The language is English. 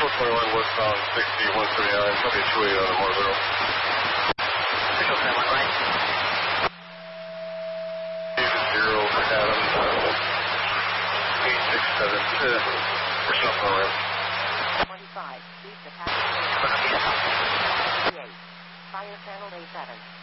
21 westbound 6139, probably 28 on the Marlboro. Official 7 right. 0 Adams 867 for something around. 25, east of Happy. 38, Fire Channel A7.